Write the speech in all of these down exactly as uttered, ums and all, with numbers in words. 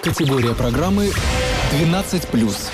Категория программы двенадцать плюс.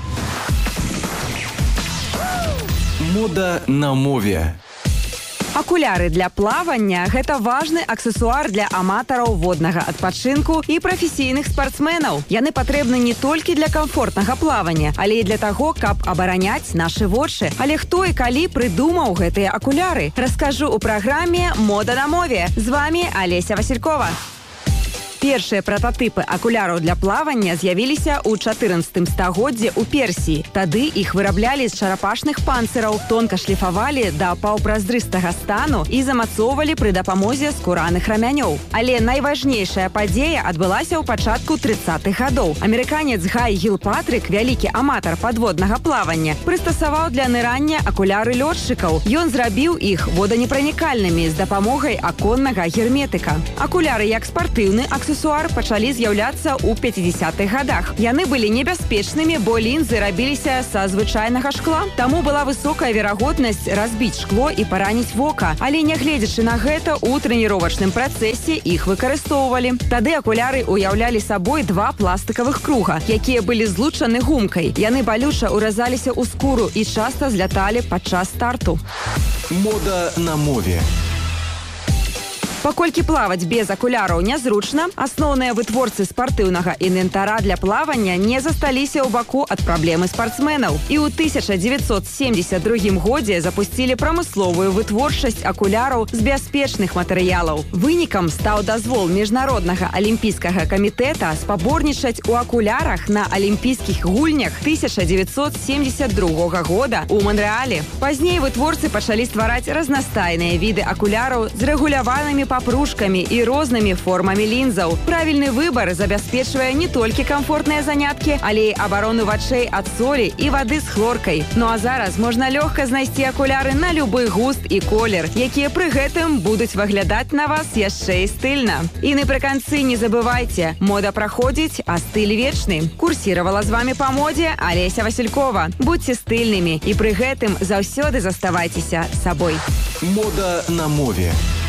Мода на мове. Акуляры для плавання – гэта важны аксесуар для аматараў воднага адпачынку і прафесійных спартсменаў. Яны патрэбны не толькі для камфортнага плавання, але і для таго, каб абараняць нашы вочы. Але хто і калі прыдумаў гэтыя акуляры? Раскажу ў праграме «Мода на мове». З вами Олеся Василькова. Першыя прататыпы акуляраў для плавання з'явіліся ў чатырнаццатым стагоддзі ў Персіі. Тады іх выраблялі з чарапашных панцыраў, тонка шліфавалі да паўпразрыстага стану і замацоўвалі пры дапамозе скураных рамянёў. Але найважнейшая падзея адбылася ў пачатку трыццатых гадоў. Амерыканец Гай Гілпатрык, вялікі аматар падводнага плавання, прыстасаваў для нырання акуляры лётчыкаў. Ён зрабіў іх воданепранікальнымі з дапамогай аконнага герметыка. Акуляры як спартыўны аксесуар аксесуар пачалі з'яўляцца ў пяцідзясятых гадах. Яны былі небяспечнымі, бо лінзы рабіліся са звычайнага шкла. Таму была высокая верагоднасць разбіць шкло і параніць вока. Але нягледзячы на гэта, у трэніровачным працэсе іх выкарыстоўвалі. Тады акуляры уяўлялі сабой два пластыкавых круга, якія былі злучаны гумкай. Яны балюча ўразаліся ў скуру і часта зляталі падчас старту. Мода на мове. Паколькі плаваць без акуляраў нязручна, асноўныя вытворцы спартыўнага інвентара для плавання не засталіся ў баку ад праблемы спартсменаў. І ў тысяча дзевяцьсот семдзесят другім годзе запусцілі прамысловую вытворчасць акуляраў з бяспечных матэрыялаў. Вынікам стаў дазвол міжнароднага алімпійскага камітэта спаборнічаць у акулярах на алімпійскіх гульнях тысяча дзевяцьсот семдзесят другога года ў Манрэале. Пазней вытворцы пачалі ствараць разнастайныя віды акуляраў з рэгуляванымі папружкамі і рознымі формамі лінзаў. Правільны выбар забяспечвае не толькі камфортныя заняткі, але і абарону вачэй ад солі і вады з хлоркай. Ну а зараз можна лёгка знайсці акуляры на любы густ і колер, якія пры гэтым будуць выглядаць на вас яшчэ і стыльна. І напрыканцы не забывайце, мода праходзіць, а стыль вечны. Курсіравала з вами па модзе Олеся Василькова. Будьце стыльнымі і пры гэтым заўсёды заставайцеся сабой. Мода на мове.